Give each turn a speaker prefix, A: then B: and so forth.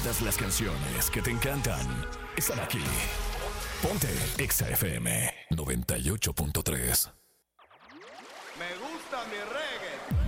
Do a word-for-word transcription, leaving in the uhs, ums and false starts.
A: Todas las canciones que te encantan están aquí. Ponte Exa F M noventa y ocho punto tres.
B: Me gusta mi reggae.